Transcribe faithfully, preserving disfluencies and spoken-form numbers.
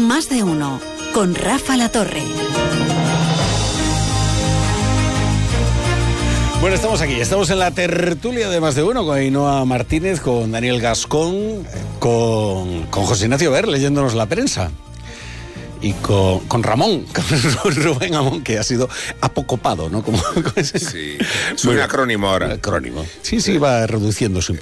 Más de uno, con Rafa La Torre. Bueno, estamos aquí, estamos en la tertulia de Más de Uno con Ainhoa Martínez, con Daniel Gascón, con, con José Ignacio Ver leyéndonos la prensa. Y con, con Ramón, con Rubén Amón, que ha sido apocopado, ¿no? Como, como ese... Sí, es un acrónimo ahora. Acrónimo. Sí, sí, va reduciéndose un